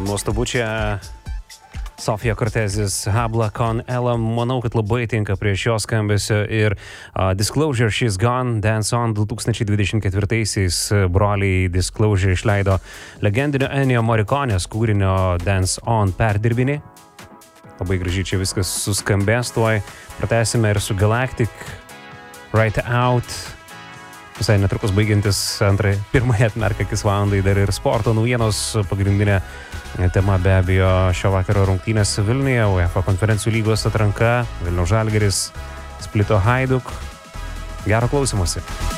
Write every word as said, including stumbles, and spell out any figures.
Nuostabu čia Sofija Cortezis, Habla con Ella, manau, kad labai tinka prie šios skambesio ir uh, Disclosure, She's Gone, Dance On du tūkstančiai dvidešimt ketvirtaisiais broliai Disclosure išleido legendinio Ennio Morriconės kūrinio Dance On perdirbinį. Labai gražiai čia viskas suskambės, tuoj pratęsime ir su Galactic, Right Out. Visai netrukus baigiantis antrai, pirmąją atmerką akis valandai dar ir sporto naujienos. Pagrindinė tema be abejo šio vakaro rungtynės Vilniuje, UEFA konferencijų lygos atranka, Vilniaus Žalgiris, Splito Hajduk. Gero klausymosi.